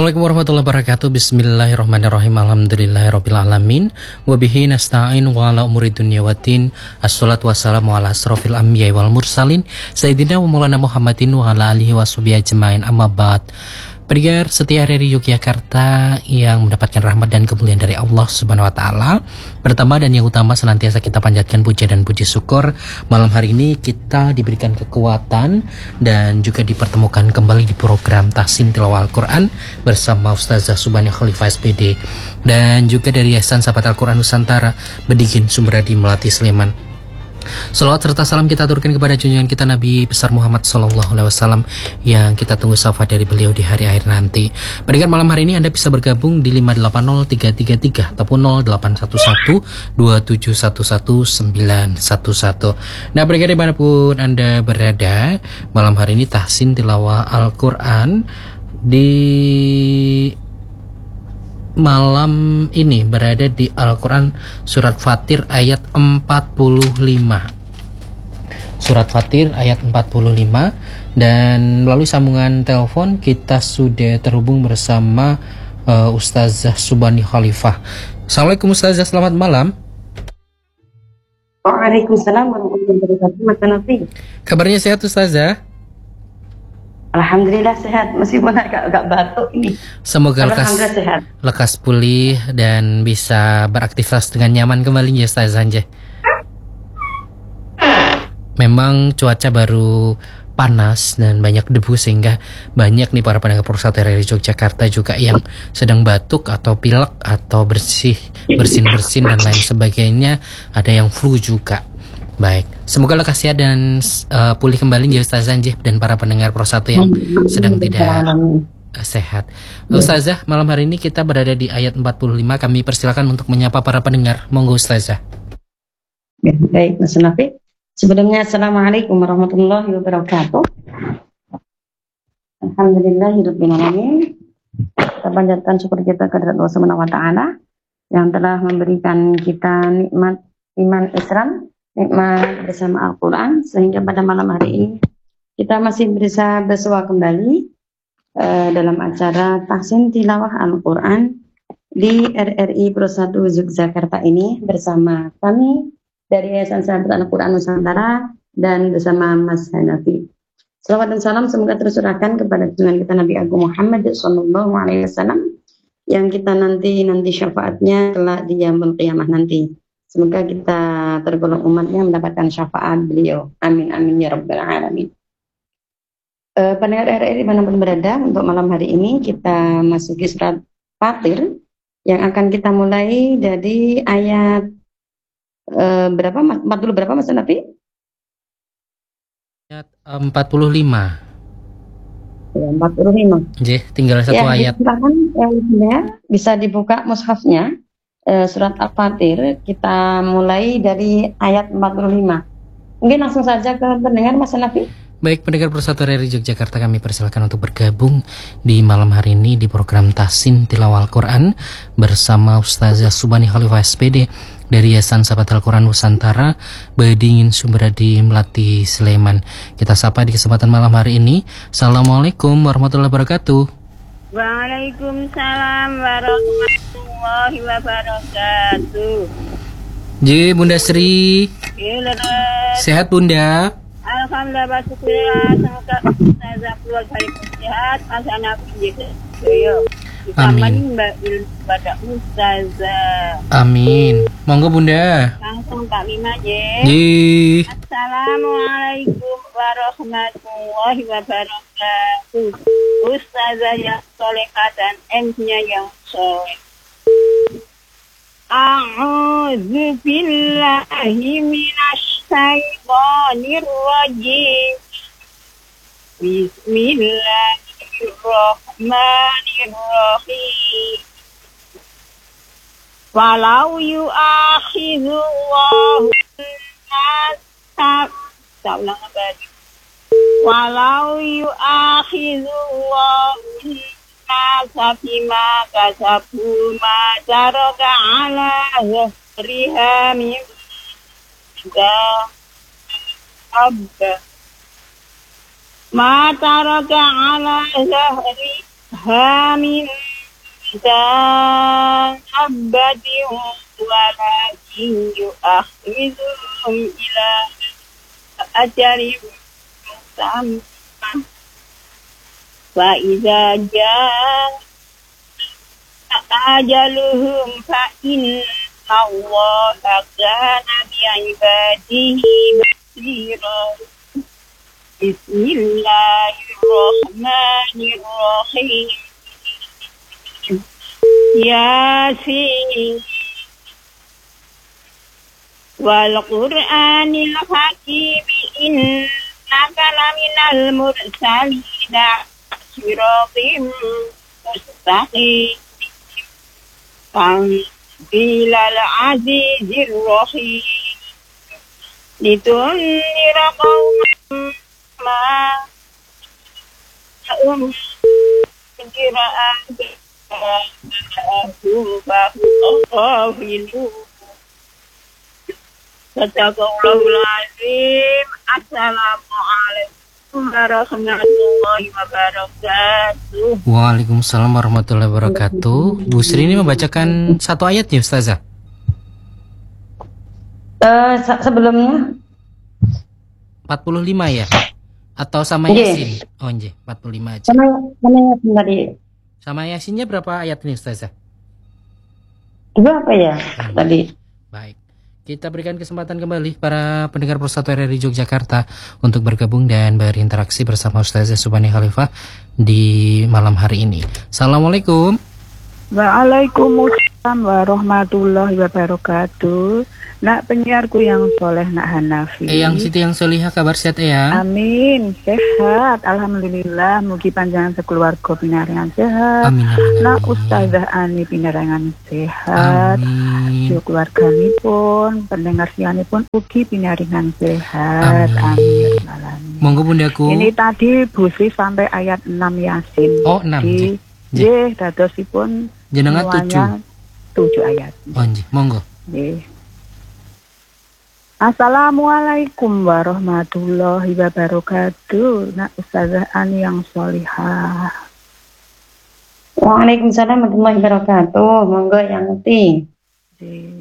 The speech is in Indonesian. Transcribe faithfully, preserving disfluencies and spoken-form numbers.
Assalamualaikum warahmatullahi wabarakatuh. Bismillahirrahmanirrahim. Alhamdulillahirabbil alamin. Wa bihi nasta'in wa ala umuri dunya waddin. Assalatu wassalamu ala asrofil anbiya'i wal mursalin sayyidina wa maulana Muhammadin wa ala alihi washabihi ajmain. Amma ba'd. Pendengar setia R R I Yogyakarta yang mendapatkan rahmat dan kemuliaan dari Allah Subhanahu wa taala. Pertama dan yang utama senantiasa kita panjatkan puja dan puji syukur. Malam hari ini kita diberikan kekuatan dan juga dipertemukan kembali di program Tahsin Tilawah Al-Qur'an bersama Ustazah Subhani Khalifah S P D dan juga dari Yayasan Sahabat Al-Qur'an Nusantara Bedigin Sumberadi Melati Sleman. Salawat serta salam kita aturkan kepada junjungan kita Nabi besar Muhammad Sallallahu Alaihi Wasallam yang kita tunggu syafaat dari beliau di hari akhir nanti. Pendengar malam hari ini Anda bisa bergabung di lima delapan nol tiga tiga tiga ataupun nol delapan satu satu dua tujuh satu satu sembilan satu satu. Nah, pendengar dimanapun Anda berada, malam hari ini Tahsin Tilawah Al-Quran di malam ini berada di Al-Quran Surat Fatir ayat empat puluh lima. Surat Fatir ayat empat puluh lima. Dan melalui sambungan telepon kita sudah terhubung bersama uh, Ustazah Subhani Khalifah. Assalamualaikum Ustazah, selamat malam. Waalaikumsalam warahmatullahi wabarakatuh. Mas Nafi, kabarnya sehat Ustazah? Alhamdulillah sehat, meskipun agak, agak batuk ini. Semoga lekas, lekas pulih dan bisa beraktivitas dengan nyaman kembali ya Ustazah. Memang cuaca baru panas dan banyak debu sehingga banyak nih para pendengar Persatu R R I Yogyakarta juga yang sedang batuk atau pilek atau bersih bersin-bersin dan lain sebagainya. Ada yang flu juga. Baik, semoga lekas sehat dan uh, pulih kembali ya Ustazah dan para pendengar Persatu yang sedang tidak uh, sehat. Ustazah, malam hari ini kita berada di ayat empat puluh lima. Kami persilakan untuk menyapa para pendengar. Monggo Ustazah. Baik, Mas Nafi. Sebelumnya Assalamualaikum warahmatullahi wabarakatuh. Alhamdulillahirabbil alamin. Kita panjatkan syukur kita kepada Allah Subhanahu wa taala yang telah memberikan kita nikmat iman Islam, nikmat bersama Al-Quran, sehingga pada malam hari ini kita masih bisa bersua kembali uh, dalam acara Tahsin Tilawah Al-Quran di R R I Persatu Yogyakarta ini bersama kami dari Yayasan Sahabat Al-Quran Nusantara dan bersama Mas Hanafi. Salawat dan salam semoga tersurahkan kepada junjungan kita Nabi Agung Muhammad Sallallahu Alaihi Wasallam yang kita nanti nanti syafaatnya kelak di yaumul qiyamah nanti. Semoga kita tergolong umatnya mendapatkan syafaat beliau. Amin amin ya rabbal alamin. Uh, pendengar R R I dimanapun berada, untuk malam hari ini kita masuki surat Fatir yang akan kita mulai dari ayat uh, berapa? empat puluh berapa Mas Nafi? Ayat empat puluh lima. Ya, empat puluh lima. Jeh, tinggal satu ya, ayat. Silakan ya, bisa dibuka mushafnya. Surat Al-Fatir, kita mulai dari ayat empat puluh lima. Mungkin langsung saja ke pendengar Mas Nafi. Baik, pendengar Persatu R R I Yogyakarta, kami persilakan untuk bergabung di malam hari ini di program Tahsin Tilawah Al-Quran bersama Ustazah Subhani Khalifah S P D dari Yayasan Sahabat Al-Quran Nusantara Bedigin Sumberadi Melati Sleman. Kita sapa di kesempatan malam hari ini. Assalamualaikum warahmatullahi wabarakatuh. Waalaikumsalam warahmatullahi wabarakatuh. Ji, Bunda Sri. Gila, sehat Bunda? Alhamdulillah, syukurlah. Semoga Ustazah keluarga sehat, Hasanah juga. Amin. Pada Ustazah. Amin. Monggo Bunda. Langsung Kak Mima je. Ji. Assalamualaikum warahmatullahi wabarakatuh. Ustazah yang solehah dan M-nya yang soleh. A'udzu billahi minasy syaithanir rajim. Bismillahirrahmanirrahim. Walau yu'akhidullahu nas-tak ulang abadi. Walau yu'akhidullahu nas bima kasabu ma taraka ala zahriha min abba ma taraka ala zahri Hamin Zahabati walakin yu'akhizuhum ila ajarin musamma wa idza jaa ajaluhum fa inna Allaha kana bi'ibadihi basira. Bismillahirrahmanirrahim. Yasin wal Qur'anil hakim innaka laminal mursalin siratim mustaqim tanzilal azizir rahim litunzira qauman ma um kiraan Sadaqallahul-azim. Assalamualaikum warahmatullahi wabarakatuh. Waalaikumsalam warahmatullahi wabarakatuh. Bu Sri ini membacakan satu ayat ya Ustazah? Uh, se- sebelumnya empat puluh lima ya? Atau sama Nggih. Yasin? Oh nggih, empat puluh lima aja. sama sama yang tadi Sama Yasinnya berapa ayat ini Ustazah? dua apa ya tadi? Baik. Kita berikan kesempatan kembali para pendengar Persatuan R R I Yogyakarta untuk bergabung dan berinteraksi bersama Ustazah Subhani Khalifah di malam hari ini. Assalamualaikum. Waalaikumsalam warahmatullahi wabarakatuh. Nak penyiarku yang soleh, nak Hanafi. Eyang Siti yang solihah, kabar sehat ya? Amin, sehat. Alhamdulillah, mugi panjangan sekeluarga pinaringan sehat. Amin amin. Nak amin. Ustazah Ani pinaringan sehat. Amin. Yo keluarganipun, pendengar sianipun ugi pinaringan sehat. Amin. Amin. Amin. Monggo bundaku. Ini tadi Bu Sri sampai ayat enam Yasin. Oh, enam, Di nggih. nggih dadosipun Jenengan semuanya tujuh ayat. Oh nggih, monggo. Nggih. Assalamualaikum warahmatullahi wabarakatuh. Nak Ustazah Ani yang solihah. Waalaikumsalam warahmatullahi wabarakatuh. Monggo yang ngerti. Nggih.